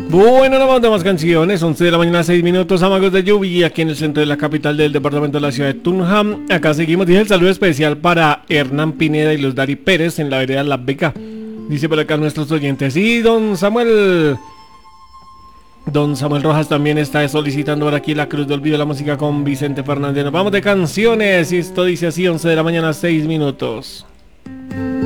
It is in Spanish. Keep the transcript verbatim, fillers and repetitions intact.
Bueno, nos vamos de más canciones. once de la mañana, seis minutos, amigos de lluvia, aquí en el centro de la capital del departamento de la ciudad de Tunja. Acá seguimos. Dice el saludo especial para Hernán Pineda y Luz Dari Pérez en la vereda La Beca. Dice por acá nuestros oyentes. Y don Samuel. Don Samuel Rojas también está solicitando por aquí la Cruz de Olvido, la música con Vicente Fernández. Nos vamos de canciones. Y esto dice así: once de la mañana, seis minutos.